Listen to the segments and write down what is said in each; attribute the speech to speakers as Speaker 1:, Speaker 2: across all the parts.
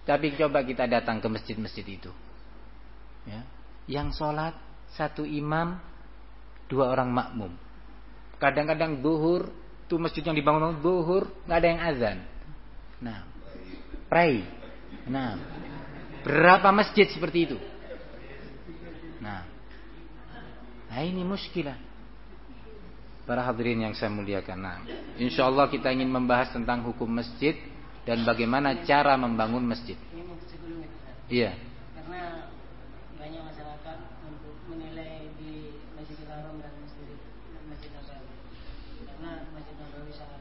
Speaker 1: Tapi coba kita datang ke masjid-masjid itu, ya, yang sholat satu imam, 2 orang makmum. Kadang-kadang zuhur, tuh masjid yang dibangun zuhur nggak ada yang azan. Nah, pray. Nah, berapa masjid seperti itu? Nah ini muskilah. Para hadirin yang saya muliakan. Nah, insyaallah kita ingin membahas tentang hukum masjid dan bagaimana cara membangun masjid. Iya.
Speaker 2: Karena banyak masyarakat untuk menilai di Masjidil Haram dan Masjid Nabawi. Karena Masjid Nabawi sangat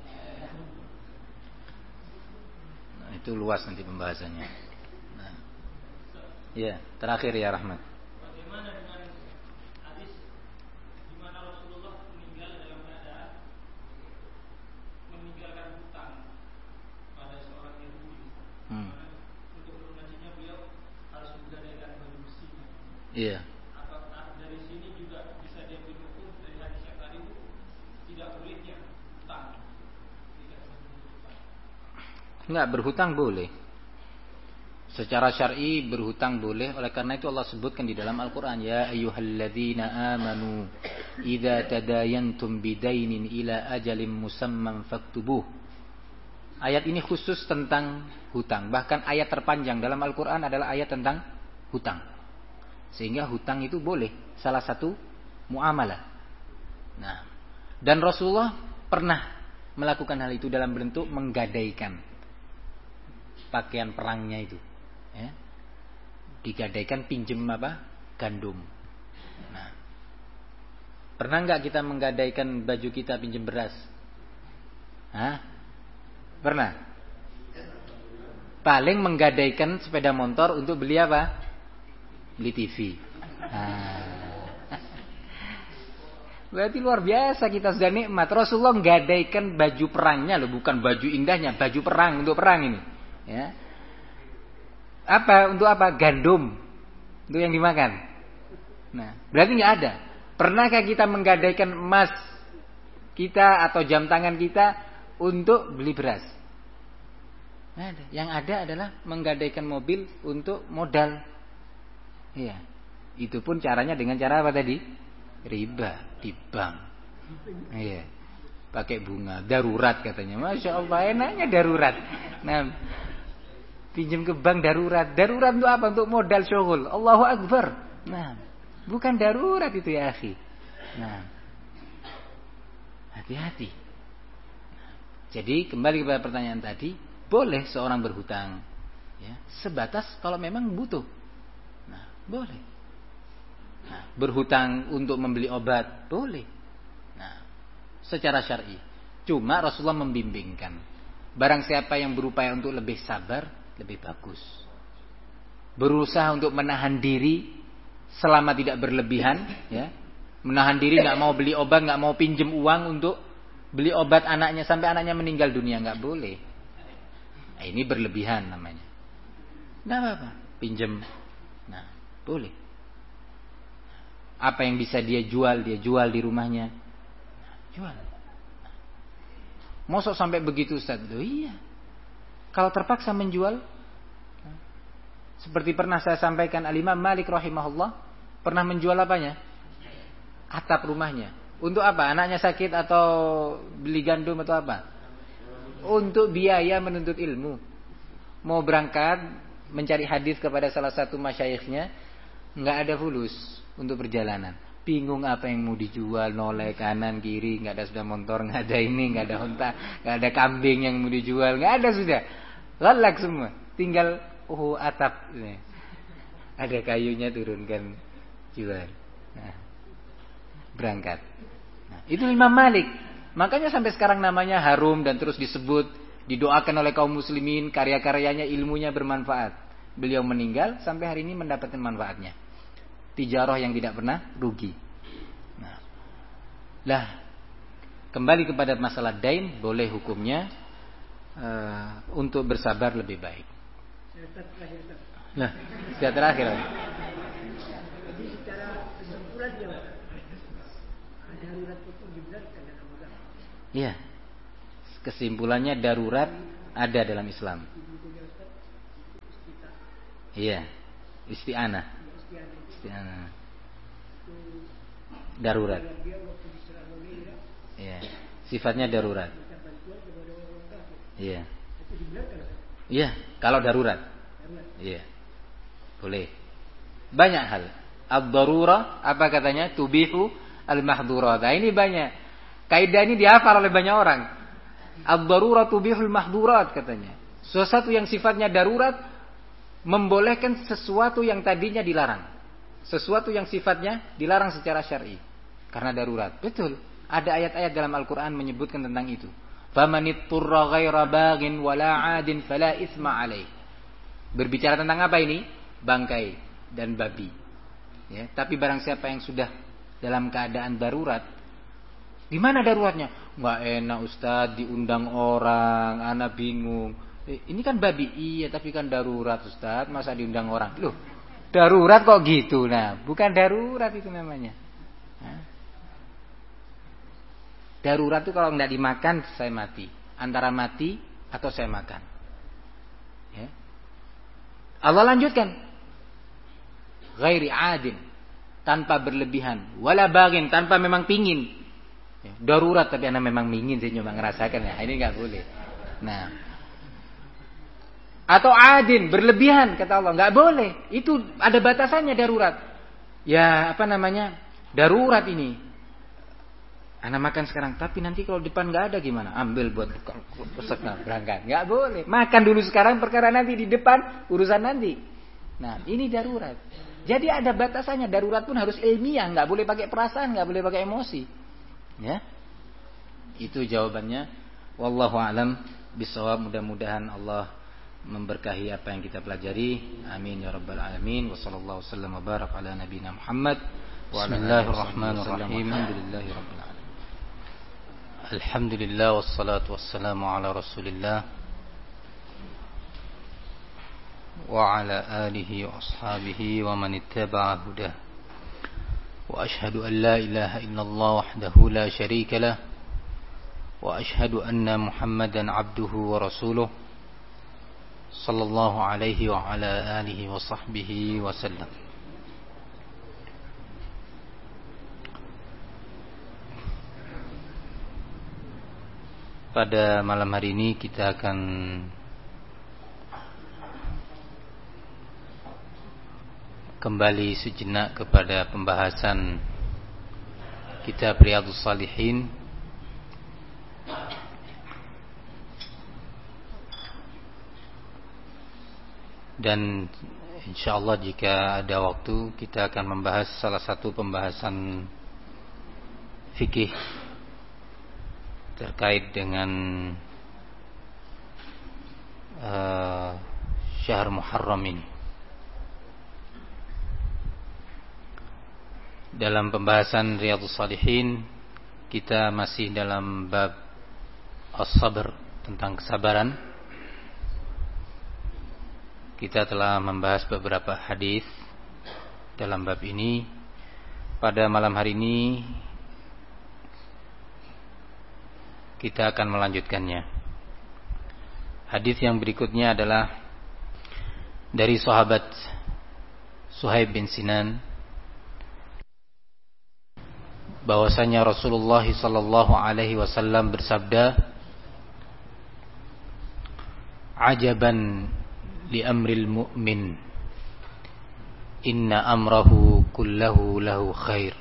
Speaker 1: itu luas nanti pembahasannya. Nah, ya, terakhir ya Rahmat.
Speaker 3: Bagaimana dengan hadis di mana Rasulullah meninggal dalam keadaan meninggalkan hutang pada seorang Yahudi. Untuk melunasinya beliau harus menggadaikan baju besinya.
Speaker 1: Iya.
Speaker 3: Apakah dari sini juga bisa diambil hukum dari hadis yang tadi itu tidak bolehnya hutang?
Speaker 1: Enggak, berhutang boleh. Secara syar'i berhutang boleh. Oleh karena itu Allah sebutkan di dalam Al-Quran, ya ayyuhalladzina amanu idza tadayantum bidainin ila ajalin musamman faktubuh. Ayat ini khusus tentang hutang. Bahkan ayat terpanjang dalam Al-Quran adalah ayat tentang hutang. Sehingga hutang itu boleh, salah satu muamalah. Nah, dan Rasulullah pernah melakukan hal itu dalam bentuk menggadaikan pakaian perangnya itu, ya. Digadaikan pinjem gandum. Nah, pernah nggak kita menggadaikan baju kita pinjem beras? Hah? Pernah? Paling menggadaikan sepeda motor untuk beli apa? Beli TV. Berarti luar biasa kita sudah nikmat. Rasulullah menggadaikan baju perangnya loh, bukan baju indahnya, baju perang, untuk perang ini. Ya. Untuk apa? Gandum. Untuk yang dimakan. Nah, berarti nggak ada. Pernahkah kita menggadaikan emas kita atau jam tangan kita untuk beli beras? Nggak ada. Yang ada adalah menggadaikan mobil untuk modal. Iya. Itu pun caranya dengan cara apa tadi? Riba di bank. Iya. Pakai bunga darurat katanya. Masya Allah, enaknya darurat. Nah, pinjam ke bank darurat. Darurat untuk apa? Untuk modal syughul. Allahu Akbar. Nah, bukan darurat itu ya akhi. Nah, hati-hati. Jadi kembali kepada pertanyaan tadi, boleh seorang berhutang, ya, sebatas kalau memang butuh. Nah, boleh. Nah, berhutang untuk membeli obat boleh. Nah, secara syar'i. Cuma Rasulullah membimbingkan, barang siapa yang berupaya untuk lebih sabar, lebih bagus. Berusaha untuk menahan diri selama tidak berlebihan, ya. Menahan diri, nggak mau beli obat, nggak mau pinjem uang untuk beli obat anaknya sampai anaknya meninggal dunia, nggak boleh. Nah, ini berlebihan namanya. Nggak apa-apa, pinjem. Nah, boleh. Apa yang bisa dia jual di rumahnya. Nah, jual. Mosok sampai begitu Ustaz? Loh iya. Kalau terpaksa menjual, seperti pernah saya sampaikan, Al-Imam Malik rahimahullah pernah menjual apanya? Atap rumahnya. Untuk apa? Anaknya sakit atau beli gandum atau apa? Untuk biaya menuntut ilmu. Mau berangkat mencari hadis kepada salah satu masyayikhnya, nggak ada fulus untuk perjalanan. Bingung apa yang mau dijual, noleh kanan kiri, nggak ada sepeda motor, nggak ada ini, nggak ada onta, nggak ada kambing yang mau dijual, nggak ada sudah, lalak semua. Tinggal atap, ada kayunya turunkan, jual. Nah, berangkat. Nah, itu Imam Malik. Makanya sampai sekarang namanya harum dan terus disebut, didoakan oleh kaum muslimin, karya-karyanya, ilmunya bermanfaat. Beliau meninggal sampai hari ini mendapatkan manfaatnya. Tijarah yang tidak pernah rugi. Nah, kembali kepada masalah dain, boleh hukumnya untuk bersabar lebih baik. Nah, sudah terakhir.
Speaker 2: Jadi secara kesimpulan ya, darurat itu dibenarkan dalam agama.
Speaker 1: Iya. Kesimpulannya darurat ada dalam Islam. Iya. Isti'anah. Darurat. Iya. Sifatnya darurat. Iya. Iya, kalau darurat. Iya. Boleh. Banyak hal. Ad-darurah apa katanya? Tubihu al-mahdhurat. Nah, ini banyak. Kaidah ini dihafal oleh banyak orang. Ad-darurah tubihul mahdhurat katanya. Sesuatu yang sifatnya darurat membolehkan sesuatu yang tadinya dilarang. Sesuatu yang sifatnya dilarang secara syar'i karena darurat. Betul. Ada ayat-ayat dalam Al-Qur'an menyebutkan tentang itu. Famanitturra ghaira baghin wala 'adin fala itsma 'alaih. Berbicara tentang apa ini? Bangkai dan babi. Ya, tapi barang siapa yang sudah dalam keadaan darurat, di mana daruratnya? Enggak enak Ustaz, diundang orang, ana bingung. Ini kan babi, iya tapi kan darurat Ustaz, masa diundang orang? Loh, darurat kok gitu? Nah, bukan darurat itu namanya. Darurat itu kalau enggak dimakan, saya mati. Antara mati atau saya makan. Ya. Allah lanjutkan. Ghairi adin, tanpa berlebihan. Wala bagin, tanpa memang pingin. Ya, darurat tapi anda memang ingin, saya cuma ngerasakan ya. Ini enggak boleh. Nah, atau adin, berlebihan kata Allah, enggak boleh. Itu ada batasannya darurat. Ya, apa namanya? Darurat ini. Anda makan sekarang, tapi nanti kalau depan enggak ada gimana? Ambil buat peserta berangkat. Enggak boleh. Makan dulu sekarang, perkara nanti di depan urusan nanti. Nah, ini darurat. Jadi ada batasannya. Darurat pun harus ilmiah, enggak boleh pakai perasaan, enggak boleh pakai emosi. Ya. Itu jawabannya. Wallahu a'lam bishawab. Mudah-mudahan Allah memberkahi apa yang kita pelajari. Amin ya rabbal alamin. Wa sallallahu wasallam wa barak ala nabiyina Muhammad wa ala Bismillahirrahmanirrahim. Alhamdulillahi rabbil alamin. Alhamdulillah wassalatu wassalamu ala Rasulillah wa ala alihi wa ashabihi wa man ittaba'a hudah. Wa ashhadu an la ilaha illallah wahdahu la syarika lah wa ashhadu anna Muhammadan abduhu wa rasuluh sallallahu alaihi wa ala alihi wa sahbihi wa sallam. Pada malam hari ini kita akan kembali sejenak kepada pembahasan kitab Riyadhus Shalihin. Dan insyaallah jika ada waktu kita akan membahas salah satu pembahasan fikih terkait dengan syahr Muharram ini. Dalam pembahasan Riyadhus Shalihin kita masih dalam bab as-sabr, tentang kesabaran. Kita telah membahas beberapa hadis dalam bab ini. Pada malam hari ini kita akan melanjutkannya. Hadis yang berikutnya adalah dari sahabat Suhaib bin Sinan, bahwasanya Rasulullah sallallahu alaihi wasallam bersabda, "Ajaban li amril mu'min, inna amrahu kullahu lahu khair,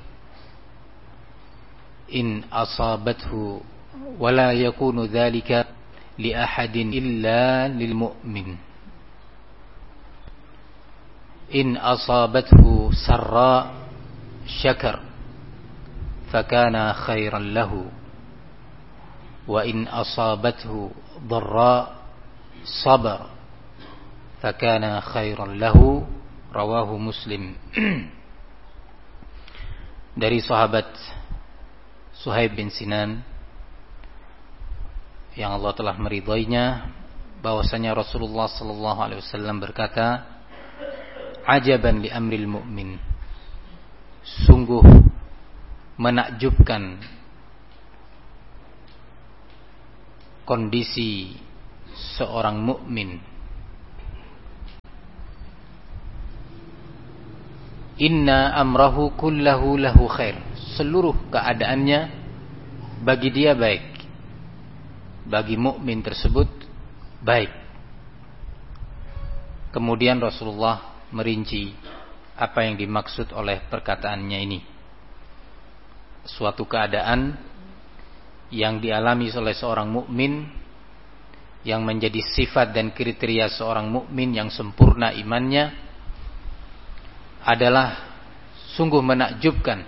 Speaker 1: in asabathu wala yakunu dhalika li ahadin illa lil mu'min, in asabathu sarra syakar fakana khairan lahu, wa in asabathu dharra sabar fakana khairan lahu." Rawahu Muslim. Dari sahabat Suhaib bin Sinan yang Allah telah meridainya, bahwasanya Rasulullah sallallahu alaihi wasallam berkata, "Ajaban li amril mu'min." Sungguh menakjubkan kondisi seorang mukmin. Inna amrahu kullahu lahu khair. Seluruh keadaannya bagi dia baik. Bagi mukmin tersebut baik. Kemudian Rasulullah merinci apa yang dimaksud oleh perkataannya ini. Suatu keadaan yang dialami oleh seorang mukmin yang menjadi sifat dan kriteria seorang mukmin yang sempurna imannya adalah sungguh menakjubkan,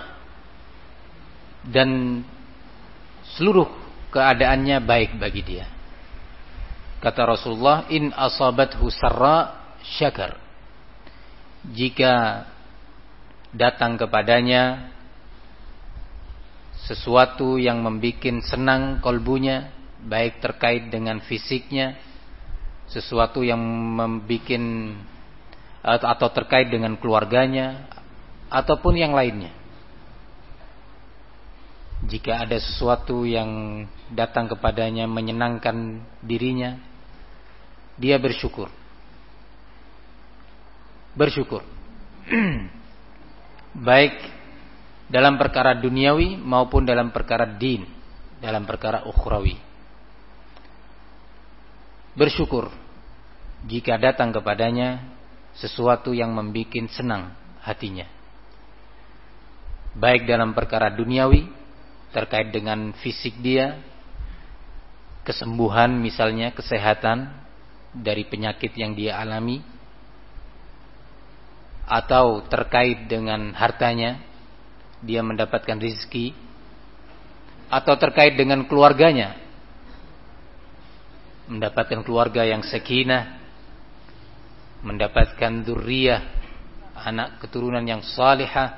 Speaker 1: dan seluruh keadaannya baik bagi dia. Kata Rasulullah, in asabathu sarra syakar. Jika datang kepadanya sesuatu yang membuat senang kalbunya, baik terkait dengan fisiknya, sesuatu yang membuat atau terkait dengan keluarganya, ataupun yang lainnya. Jika ada sesuatu yang datang kepadanya menyenangkan dirinya, dia bersyukur. Baik dalam perkara duniawi maupun dalam perkara din, dalam perkara ukhrawi. Bersyukur jika datang kepadanya sesuatu yang membuat senang hatinya, baik dalam perkara duniawi terkait dengan fisik dia, kesembuhan misalnya, kesehatan dari penyakit yang dia alami, atau terkait dengan hartanya, dia mendapatkan rezeki, atau terkait dengan keluarganya, mendapatkan keluarga yang sakinah, mendapatkan dzurriyyah, anak keturunan yang salihah,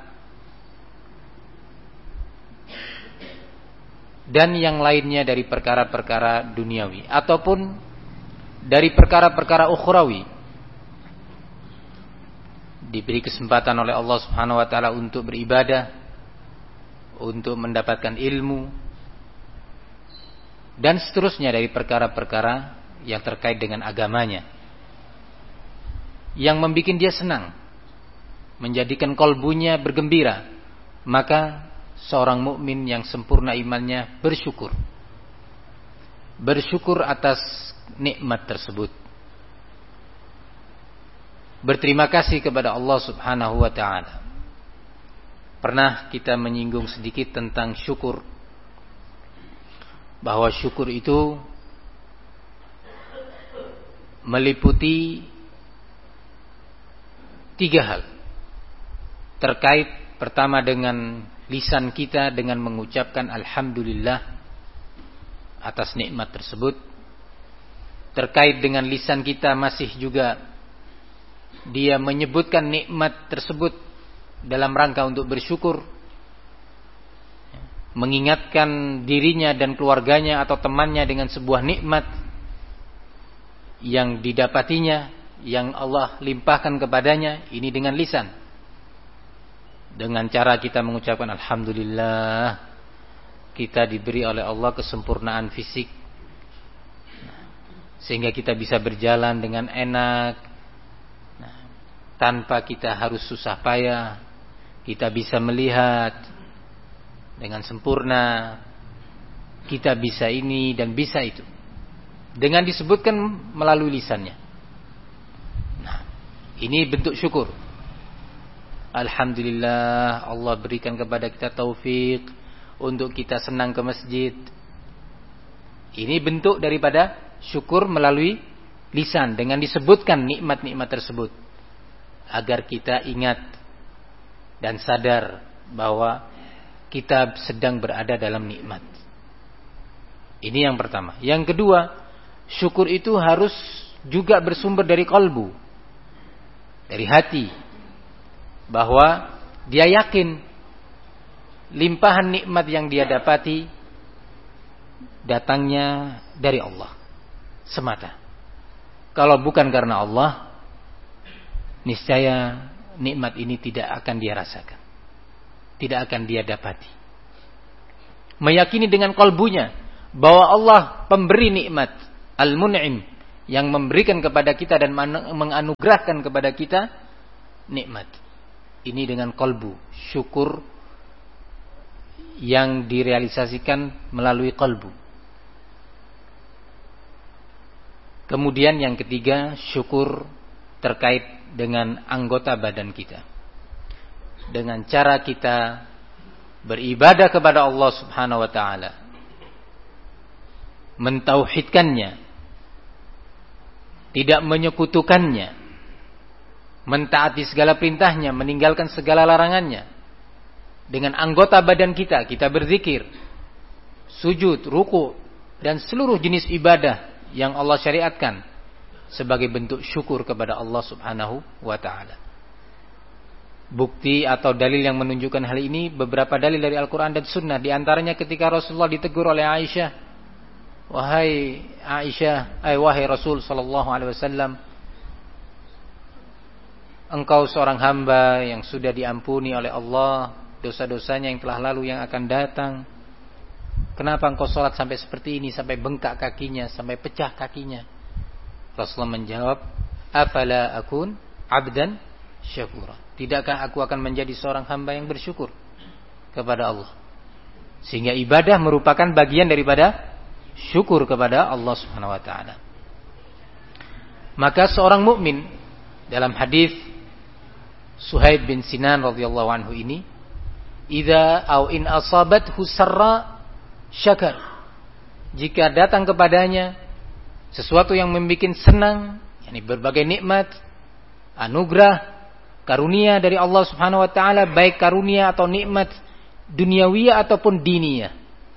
Speaker 1: dan yang lainnya dari perkara-perkara duniawi ataupun dari perkara-perkara ukhrawi. Diberi kesempatan oleh Allah Subhanahu wa taala untuk beribadah, untuk mendapatkan ilmu, dan seterusnya dari perkara-perkara yang terkait dengan agamanya, yang membuat dia senang, menjadikan kalbunya bergembira, maka seorang mukmin yang sempurna imannya bersyukur atas nikmat tersebut, berterima kasih kepada Allah Subhanahu wa taala. Pernah kita menyinggung sedikit tentang syukur, bahwa syukur itu meliputi 3 hal. Terkait pertama dengan lisan kita dengan mengucapkan alhamdulillah atas nikmat tersebut. Terkait dengan lisan kita masih juga dia menyebutkan nikmat tersebut dalam rangka untuk bersyukur, mengingatkan dirinya dan keluarganya atau temannya dengan sebuah nikmat yang didapatinya, yang Allah limpahkan kepadanya, ini dengan lisan. Dengan cara kita mengucapkan alhamdulillah, kita diberi oleh Allah kesempurnaan fisik, sehingga kita bisa berjalan dengan enak, tanpa kita harus susah payah. Kita bisa melihat dengan sempurna, kita bisa ini dan bisa itu, dengan disebutkan melalui lisannya. Nah, ini bentuk syukur. Alhamdulillah, Allah berikan kepada kita taufik untuk kita senang ke masjid. Ini bentuk daripada syukur melalui lisan, dengan disebutkan nikmat-nikmat tersebut, agar kita ingat dan sadar bahwa kita sedang berada dalam nikmat. Ini yang pertama. Yang kedua, syukur itu harus juga bersumber dari kalbu, dari hati, bahwa dia yakin limpahan nikmat yang dia dapati datangnya dari Allah semata. Kalau bukan karena Allah, niscaya nikmat ini tidak akan dia rasakan, tidak akan dia dapati. Meyakini dengan kalbunya bahwa Allah pemberi nikmat, Al-Mun'im, yang memberikan kepada kita dan menganugerahkan kepada kita nikmat. Ini dengan qalbu, syukur yang direalisasikan melalui qalbu. Kemudian yang ketiga, syukur terkait dengan anggota badan kita. Dengan cara kita beribadah kepada Allah Subhanahu wa taala, mentauhidkannya, tidak menyekutukannya, mentaati segala perintahnya, meninggalkan segala larangannya. Dengan anggota badan kita, kita berzikir, sujud, ruku, dan seluruh jenis ibadah yang Allah syariatkan sebagai bentuk syukur kepada Allah Subhanahu wa taala. Bukti atau dalil yang menunjukkan hal ini, beberapa dalil dari Al-Quran dan Sunnah. Di antaranya ketika Rasulullah ditegur oleh Aisyah, wahai Aisyah, wahai Rasul sallallahu alaihi wasallam, engkau seorang hamba yang sudah diampuni oleh Allah dosa-dosanya yang telah lalu, yang akan datang. Kenapa engkau sholat sampai seperti ini, sampai bengkak kakinya, sampai pecah kakinya? Rasulullah menjawab, afala akun abdan syakura. Tidakkah aku akan menjadi seorang hamba yang bersyukur kepada Allah? Sehingga ibadah merupakan bagian daripada syukur kepada Allah Subhanahu wa taala. Maka seorang mukmin, dalam hadis Suhaib bin Sinan radhiyallahu anhu ini, idza au in asabathu sarra syakar. Jika datang kepadanya sesuatu yang membuat senang, yakni berbagai nikmat, anugerah, karunia dari Allah Subhanahu wa taala, baik karunia atau nikmat duniawiyah ataupun diniyah,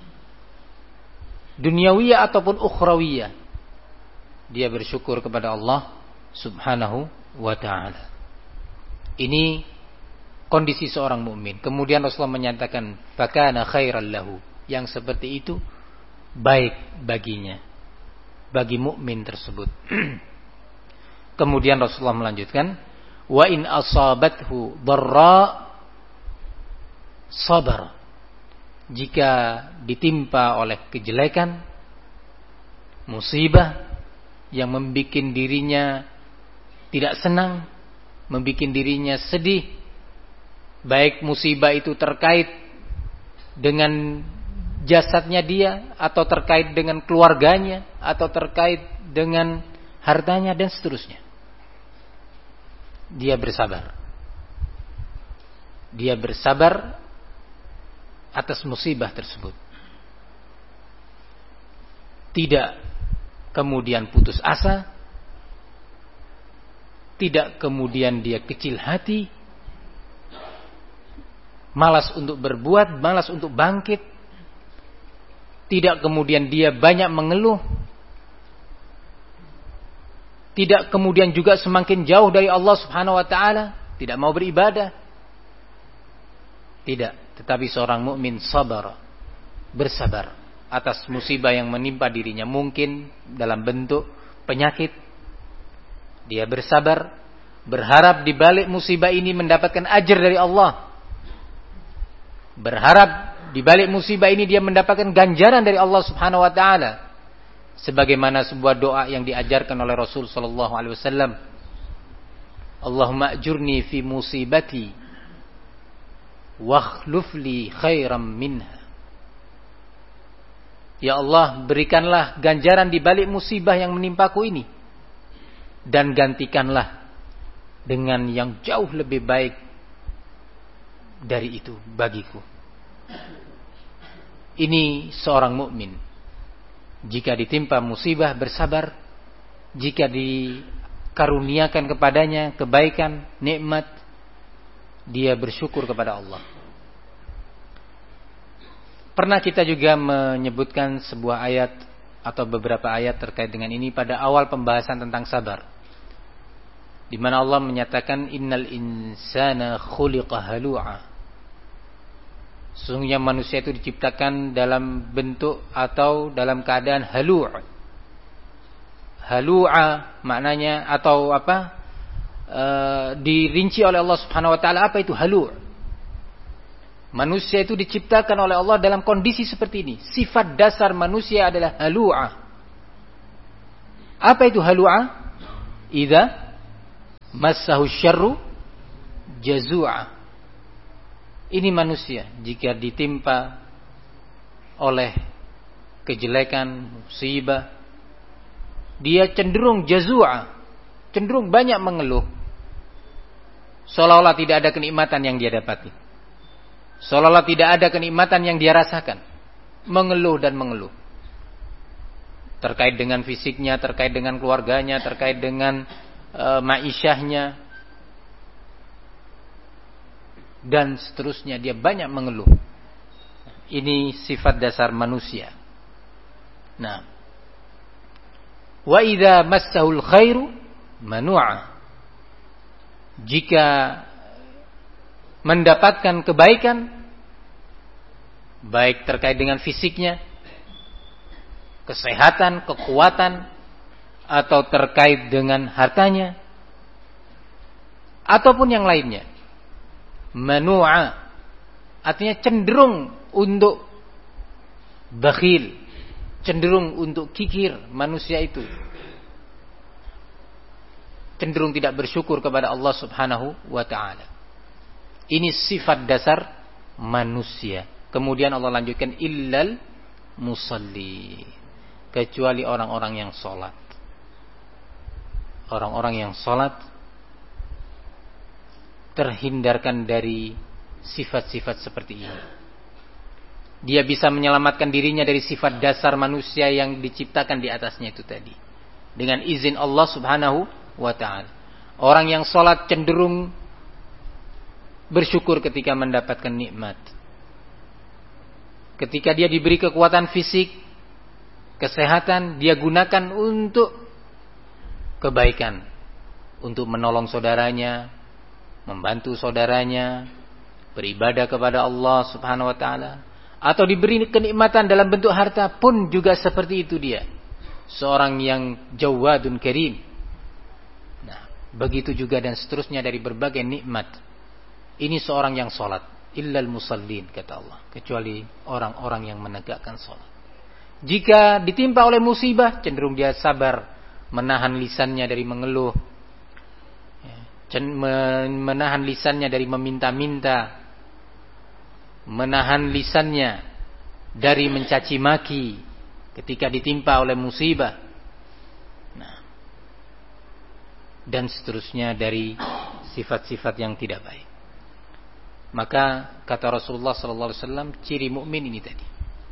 Speaker 1: duniawiyah ataupun ukhrawiyah, dia bersyukur kepada Allah Subhanahu wa taala. Ini kondisi seorang mukmin. Kemudian Rasulullah menyatakan, fakana khairan lahu, yang seperti itu baik baginya, bagi mukmin tersebut. Kemudian Rasulullah melanjutkan, wa in asabathu dharra sabar. Jika ditimpa oleh kejelekan, musibah yang membuat dirinya tidak senang, membuat dirinya sedih, baik musibah itu terkait dengan jasadnya dia, atau terkait dengan keluarganya, atau terkait dengan hartanya, dan seterusnya, dia bersabar. Dia bersabar atas musibah tersebut. Tidak kemudian putus asa, tidak kemudian dia kecil hati, malas untuk berbuat, malas untuk bangkit, tidak kemudian dia banyak mengeluh, tidak kemudian juga semakin jauh dari Allah Subhanahu wa taala, tidak mau beribadah. Tidak, tetapi seorang mukmin sabar, bersabar atas musibah yang menimpa dirinya, mungkin dalam bentuk penyakit. Dia bersabar, berharap di balik musibah ini mendapatkan ajar dari Allah. Berharap di balik musibah ini dia mendapatkan ganjaran dari Allah Subhanahu wa taala. Sebagaimana sebuah doa yang diajarkan oleh Rasul sallallahu alaihi wasallam, Allahumma ajurni fi musibati wakhluf li khairam minha. Ya Allah, berikanlah ganjaran di balik musibah yang menimpaku ini, dan gantikanlah dengan yang jauh lebih baik dari itu bagiku. Ini seorang mukmin. Jika ditimpa musibah bersabar, jika dikaruniakan kepadanya kebaikan, nikmat, dia bersyukur kepada Allah. Pernah kita juga menyebutkan sebuah ayat atau beberapa ayat terkait dengan ini pada awal pembahasan tentang sabar, di mana Allah menyatakan, innal insana khuliqa halu'a. Sesungguhnya manusia itu diciptakan dalam bentuk atau dalam keadaan halu'. Halu'a maknanya atau apa? Dirinci oleh Allah Subhanahu wa taala, apa itu halu'? Manusia itu diciptakan oleh Allah dalam kondisi seperti ini. Sifat dasar manusia adalah halu'a. Apa itu halu'a? Idza massahu syarru jazu'a. Ini manusia jika ditimpa oleh kejelekan, musibah, dia cenderung jazua, cenderung banyak mengeluh, seolah-olah tidak ada kenikmatan yang dia dapati, seolah-olah tidak ada kenikmatan yang dia rasakan. Mengeluh dan mengeluh terkait dengan fisiknya, terkait dengan keluarganya, terkait dengan ma'isyahnya, dan seterusnya. Dia banyak mengeluh. Ini sifat dasar manusia. Nah, wa idza massahul khairu manu'a. Jika mendapatkan kebaikan, baik terkait dengan fisiknya, kesehatan, kekuatan, atau terkait dengan hartanya, ataupun yang lainnya, manu'a, artinya cenderung untuk bakhil, cenderung untuk kikir. Manusia itu cenderung tidak bersyukur kepada Allah Subhanahu wa ta'ala. Ini sifat dasar manusia. Kemudian Allah lanjutkan, illal musalli, kecuali orang-orang yang sholat. Orang-orang yang sholat terhindarkan dari sifat-sifat seperti ini. Dia bisa menyelamatkan dirinya dari sifat dasar manusia yang diciptakan di atasnya itu tadi, dengan izin Allah Subhanahu wa ta'ala. Orang yang sholat cenderung bersyukur ketika mendapatkan nikmat. Ketika dia diberi kekuatan fisik, kesehatan, dia gunakan untuk kebaikan, untuk menolong saudaranya, membantu saudaranya, beribadah kepada Allah Subhanahu wa ta'ala. Atau diberi kenikmatan dalam bentuk harta pun juga seperti itu dia. Seorang yang jawadun karim. Nah, begitu juga dan seterusnya dari berbagai nikmat. Ini seorang yang sholat. Illal musallin, kata Allah, kecuali orang-orang yang menegakkan sholat. Jika ditimpa oleh musibah, cenderung dia sabar, menahan lisannya dari mengeluh, menahan lisannya dari meminta-minta, menahan lisannya dari mencaci maki ketika ditimpa oleh musibah, nah, dan seterusnya dari sifat-sifat yang tidak baik. Maka kata Rasulullah sallallahu alaihi wasallam, ciri mukmin ini tadi,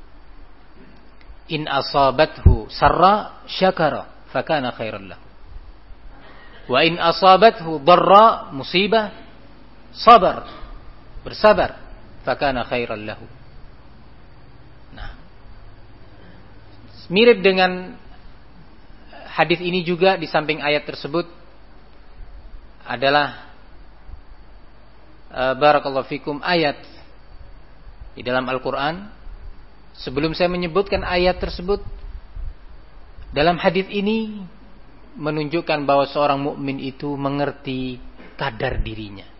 Speaker 1: in asabathu sarra syakara fakana khairan lahu, wa in asabathu dharra musibah sabar, bersabar, fakana khairan lahu. Nah, mirip dengan hadis ini juga di samping ayat tersebut adalah barakallahu fikum ayat di dalam Al-Quran. Sebelum saya menyebutkan ayat tersebut, dalam hadis ini menunjukkan bahwa seorang mukmin itu mengerti kadar dirinya,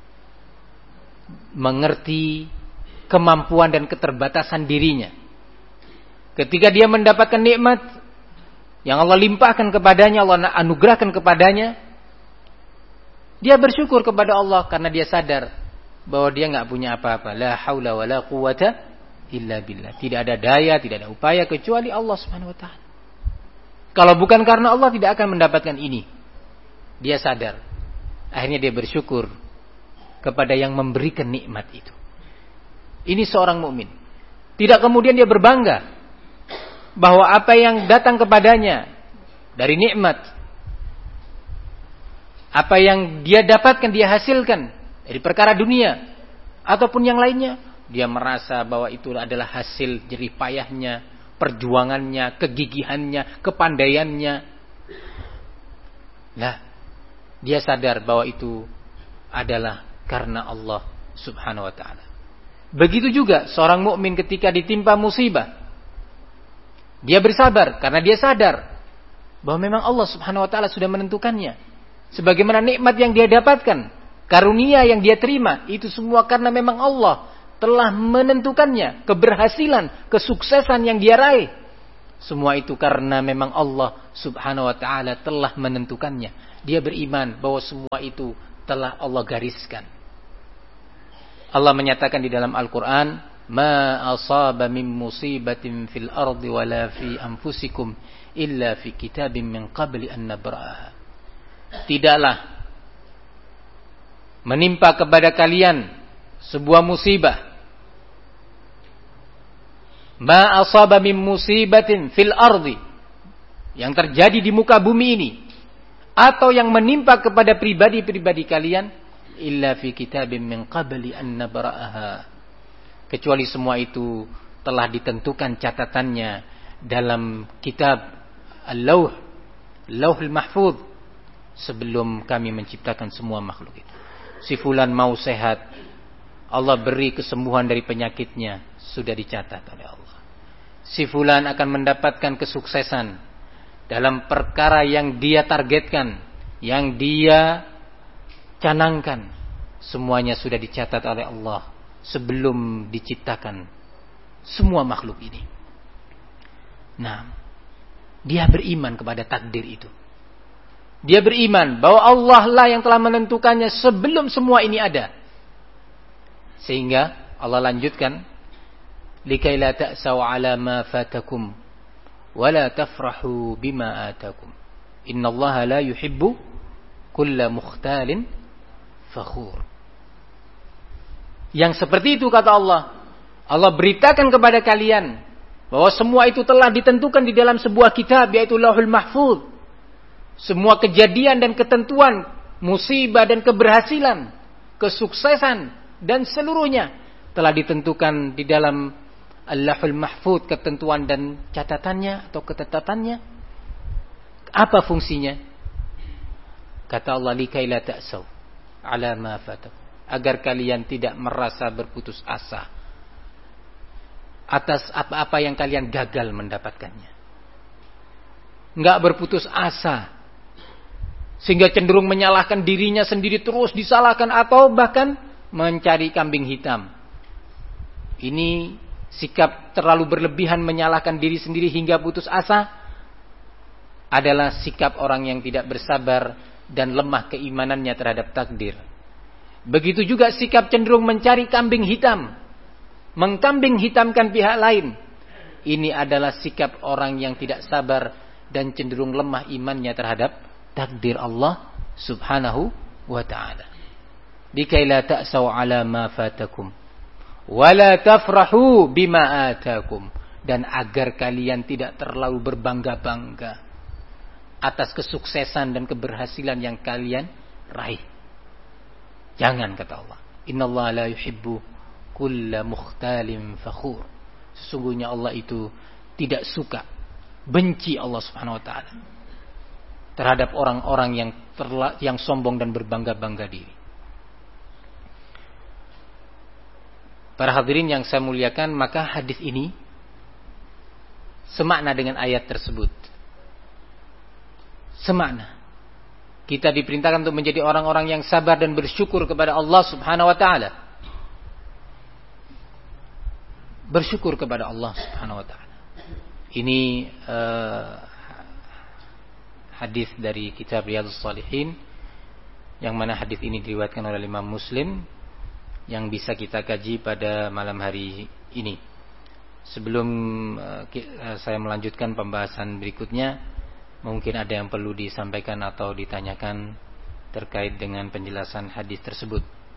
Speaker 1: mengerti kemampuan dan keterbatasan dirinya. Ketika dia mendapatkan nikmat yang Allah limpahkan kepadanya, Allah anugerahkan kepadanya, dia bersyukur kepada Allah karena dia sadar bahwa dia nggak punya apa-apa. La haula wala quwata illa billah. Tidak ada daya, tidak ada upaya kecuali Allah Subhanahu wa ta'ala. Kalau bukan karena Allah, tidak akan mendapatkan ini. Dia sadar. Akhirnya dia bersyukur kepada yang memberikan nikmat itu. Ini seorang mukmin. Tidak kemudian dia berbangga bahwa apa yang datang kepadanya dari nikmat, apa yang dia dapatkan, dia hasilkan dari perkara dunia ataupun yang lainnya, dia merasa bahwa itu adalah hasil jerih payahnya, perjuangannya, kegigihannya, kepandaiannya. Nah, dia sadar bahwa itu adalah karena Allah Subhanahu wa ta'ala. Begitu juga seorang mukmin ketika ditimpa musibah, dia bersabar karena dia sadar bahwa memang Allah Subhanahu wa ta'ala sudah menentukannya. Sebagaimana nikmat yang dia dapatkan, karunia yang dia terima, itu semua karena memang Allah telah menentukannya. Keberhasilan, kesuksesan yang dia raih, semua itu karena memang Allah Subhanahu wa ta'ala telah menentukannya. Dia beriman bahwa semua itu telah Allah gariskan. Allah menyatakan di dalam Al-Qur'an, "Ma asaba min musibatin fil ardi wala fi anfusikum illa fi kitabim min qabli an nabra'aha." Tidaklah menimpa kepada kalian sebuah musibah. Ma asaba min musibatin fil ardi, yang terjadi di muka bumi ini, atau yang menimpa kepada pribadi-pribadi kalian, illa fi kitabim min qabli an nabra'aha, kecuali semua itu telah ditentukan catatannya dalam kitab Lauhul Mahfuz, sebelum kami menciptakan semua makhluk itu. Si fulan mau sehat, Allah beri kesembuhan dari penyakitnya, sudah dicatat oleh Allah. Si fulan akan mendapatkan kesuksesan dalam perkara yang dia targetkan, yang dia canangkan, semuanya sudah dicatat oleh Allah sebelum diciptakan semua makhluk ini. Nah, dia beriman kepada takdir itu. Dia beriman bahwa Allah lah yang telah menentukannya sebelum semua ini ada. Sehingga Allah lanjutkan, likai la ta'sau ala ma fatakum wa la tafrahu bima atakum innallaha la yuhibbu kulla mukhtalin fakhur. Yang seperti itu kata Allah, Allah beritakan kepada kalian bahwa semua itu telah ditentukan di dalam sebuah kitab, yaitu Lauhul Mahfuz. Semua kejadian dan ketentuan, musibah dan keberhasilan, kesuksesan dan seluruhnya telah ditentukan di dalam Lauhul Mahfuz, ketentuan dan catatannya atau ketetapannya. Apa fungsinya? Kata Allah, likai la ta'sau ala ma fatakum, agar kalian tidak merasa berputus asa atas apa-apa yang kalian gagal mendapatkannya. Enggak berputus asa sehingga cenderung menyalahkan dirinya sendiri, terus disalahkan atau bahkan mencari kambing hitam. Ini sikap terlalu berlebihan menyalahkan diri sendiri hingga putus asa adalah sikap orang yang tidak bersabar dan lemah keimanannya terhadap takdir. Begitu juga sikap cenderung mencari kambing hitam, mengkambing hitamkan pihak lain. Ini adalah sikap orang yang tidak sabar dan cenderung lemah imannya terhadap takdir Allah subhanahu wa ta'ala. Likai la ta'sau ala ma fatakum wa la tafrahu bima atakum, dan agar kalian tidak terlalu berbangga-bangga atas kesuksesan dan keberhasilan yang kalian raih. Jangan, kata Allah, innallaha la yuhibbu kulla mukhtalin fakhur. Sesungguhnya Allah itu tidak suka, benci Allah subhanahu wa ta'ala terhadap orang-orang yang sombong dan berbangga-bangga diri. Para hadirin yang saya muliakan, maka hadis ini semakna dengan ayat tersebut. Semakna. Kita diperintahkan untuk menjadi orang-orang yang sabar dan bersyukur kepada Allah subhanahu wa ta'ala. Bersyukur kepada Allah subhanahu wa ta'ala. Ini hadis dari kitab Riyadhus Shalihin, yang mana hadis ini diriwayatkan oleh Imam Muslim, yang bisa kita kaji pada malam hari ini. Sebelum saya melanjutkan pembahasan berikutnya, mungkin ada yang perlu disampaikan atau ditanyakan terkait dengan penjelasan hadis tersebut.